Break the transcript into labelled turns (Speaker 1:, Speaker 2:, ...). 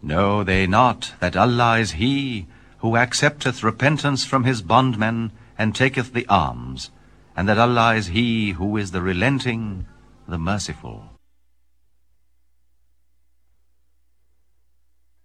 Speaker 1: Know they not that Allah is He who accepteth repentance from His bondmen and taketh the alms, and that Allah is He who is the relenting, the merciful?